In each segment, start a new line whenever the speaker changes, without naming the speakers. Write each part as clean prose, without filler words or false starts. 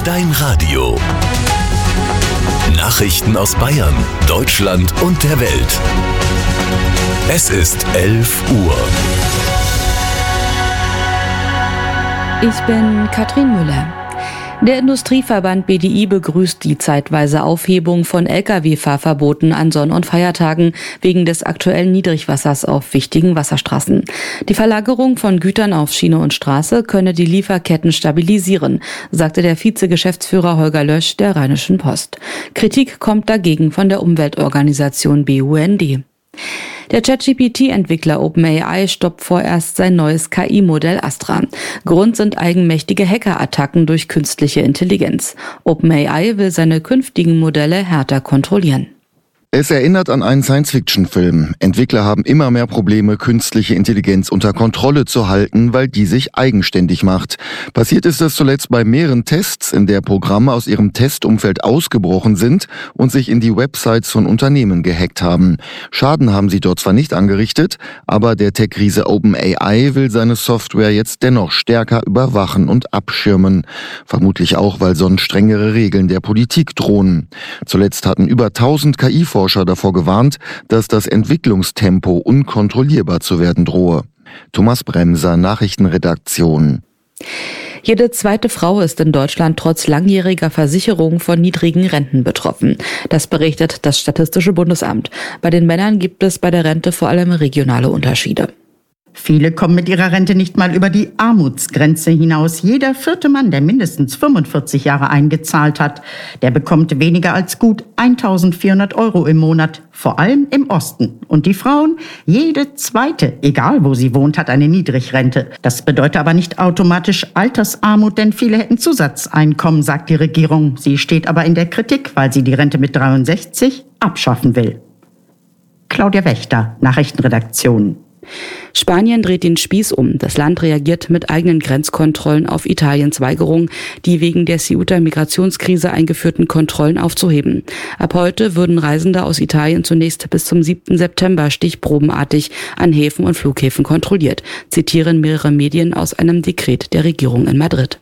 Dein Radio. Nachrichten aus Bayern, Deutschland und der Welt. Es ist 11 Uhr.
Ich bin Katrin Müller. Der Industrieverband BDI begrüßt die zeitweise Aufhebung von Lkw-Fahrverboten an Sonn- und Feiertagen wegen des aktuellen Niedrigwassers auf wichtigen Wasserstraßen. Die Verlagerung von Gütern auf Schiene und Straße könne die Lieferketten stabilisieren, sagte der Vizegeschäftsführer Holger Lösch der Rheinischen Post. Kritik kommt dagegen von der Umweltorganisation BUND. Der ChatGPT-Entwickler OpenAI stoppt vorerst sein neues KI-Modell Astra. Grund sind eigenmächtige Hackerattacken durch künstliche Intelligenz. OpenAI will seine künftigen Modelle härter kontrollieren.
Es erinnert an einen Science-Fiction-Film. Entwickler haben immer mehr Probleme, künstliche Intelligenz unter Kontrolle zu halten, weil die sich eigenständig macht. Passiert ist das zuletzt bei mehreren Tests, in der Programme aus ihrem Testumfeld ausgebrochen sind und sich in die Websites von Unternehmen gehackt haben. Schaden haben sie dort zwar nicht angerichtet, aber der Tech-Riese OpenAI will seine Software jetzt dennoch stärker überwachen und abschirmen. Vermutlich auch, weil sonst strengere Regeln der Politik drohen. Zuletzt hatten über 1000 KI-Forscher davor gewarnt, dass das Entwicklungstempo unkontrollierbar zu werden drohe. Thomas Bremser, Nachrichtenredaktion.
Jede zweite Frau ist in Deutschland trotz langjähriger Versicherung von niedrigen Renten betroffen. Das berichtet das Statistische Bundesamt. Bei den Männern gibt es bei der Rente vor allem regionale Unterschiede.
Viele kommen mit ihrer Rente nicht mal über die Armutsgrenze hinaus. Jeder vierte Mann, der mindestens 45 Jahre eingezahlt hat, der bekommt weniger als gut 1.400 € im Monat, vor allem im Osten. Und die Frauen, jede zweite, egal wo sie wohnt, hat eine Niedrigrente. Das bedeutet aber nicht automatisch Altersarmut, denn viele hätten Zusatzeinkommen, sagt die Regierung. Sie steht aber in der Kritik, weil sie die Rente mit 63 abschaffen will. Claudia Wächter, Nachrichtenredaktion.
Spanien dreht den Spieß um. Das Land reagiert mit eigenen Grenzkontrollen auf Italiens Weigerung, die wegen der Ceuta-Migrationskrise eingeführten Kontrollen aufzuheben. Ab heute würden Reisende aus Italien zunächst bis zum 7. September stichprobenartig an Häfen und Flughäfen kontrolliert, zitieren mehrere Medien aus einem Dekret der Regierung in Madrid.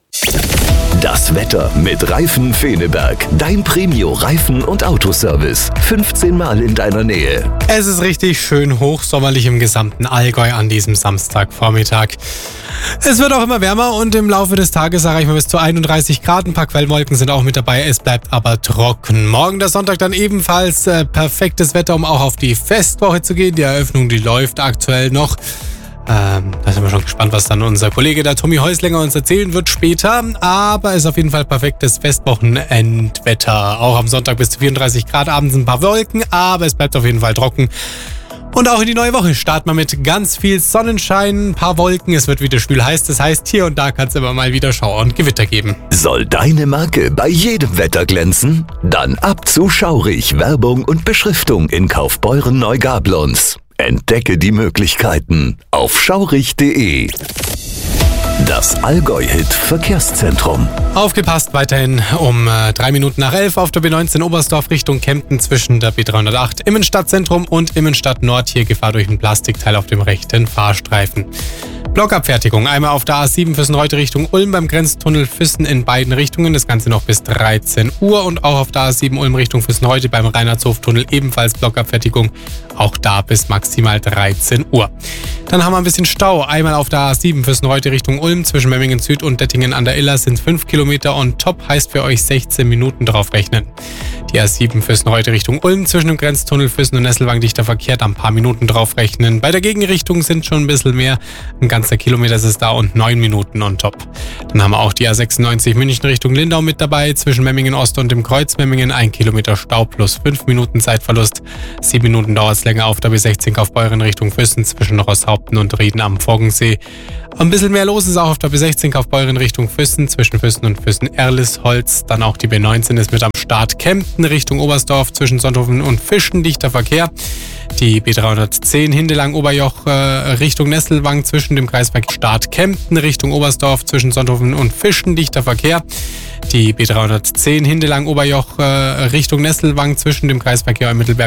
Das Wetter mit Reifen Feneberg. Dein Premio-Reifen- und Autoservice. 15 Mal in deiner Nähe.
Es ist richtig schön hochsommerlich im gesamten Allgäu an diesem Samstagvormittag. Es wird auch immer wärmer und im Laufe des Tages erreichen wir bis zu 31 Grad. Ein paar Quellwolken sind auch mit dabei. Es bleibt aber trocken. Morgen der Sonntag dann ebenfalls perfektes Wetter, um auch auf die Festwoche zu gehen. Die Eröffnung, die läuft aktuell noch. Da sind wir schon gespannt, was dann unser Kollege, der Tommy Häuslinger, uns erzählen wird später. Aber es ist auf jeden Fall perfektes Festwochenendwetter. Auch am Sonntag bis zu 34 Grad, abends ein paar Wolken, aber es bleibt auf jeden Fall trocken. Und auch in die neue Woche starten wir mit ganz viel Sonnenschein, ein paar Wolken. Es wird wieder schwül heiß, das heißt, hier und da kann es immer mal wieder Schauer und Gewitter geben.
Soll deine Marke bei jedem Wetter glänzen? Dann ab zu Schaurig, Werbung und Beschriftung in Kaufbeuren-Neugablonz. Entdecke die Möglichkeiten auf schaurig.de. Das Allgäu-Hit-Verkehrszentrum.
Aufgepasst, weiterhin um 3 Minuten nach 11 auf der B19 Oberstdorf Richtung Kempten zwischen der B308 im Stadtzentrum und im Stadt Nord. Hier Gefahr durch ein Plastikteil auf dem rechten Fahrstreifen. Blockabfertigung einmal auf der A7 Füssen-Reute Richtung Ulm beim Grenztunnel Füssen in beiden Richtungen. Das Ganze noch bis 13 Uhr und auch auf der A7 Ulm Richtung Füssen-Reute beim Reinhardtshof-Tunnel ebenfalls Blockabfertigung. Auch da bis maximal 13 Uhr. Dann haben wir ein bisschen Stau. Einmal auf der A7 Füssen-Reute Richtung Ulm zwischen Memmingen Süd und Dettingen an der Iller sind 5 Kilometer on top, heißt für euch 16 Minuten drauf rechnen. Die A7 Füssen-Reute Richtung Ulm zwischen dem Grenztunnel Füssen und Nesselwang dichter Verkehr, da ein paar Minuten drauf rechnen. Bei der Gegenrichtung sind schon ein bisschen mehr. Ein ganzer Kilometer ist es da und 9 Minuten on top. Dann haben wir auch die A96 München Richtung Lindau mit dabei. Zwischen Memmingen Ost und dem Kreuz Memmingen 1 Kilometer Stau plus 5 Minuten Zeitverlust. 7 Minuten dauert es länger auf der B16 Kaufbeuren Richtung Füssen zwischen Rosshaupten und Rieden am Voggensee. Ein bisschen mehr los ist auch auf der B16 Kaufbeuren Richtung Füssen zwischen Füssen und Füssen-Erlisholz. Dann auch die B19 ist mit am Start. Kempten Richtung Oberstdorf zwischen Sonthofen und Fischen dichter Verkehr. Die B310 Hindelang-Oberjoch Richtung Nesselwang zwischen dem Kreisverkehr Start Kempten Richtung Oberstdorf zwischen Sonthofen und Fischen dichter Verkehr. Die B310 Hindelang-Oberjoch Richtung Nesselwang zwischen dem Kreisverkehr Mittelberg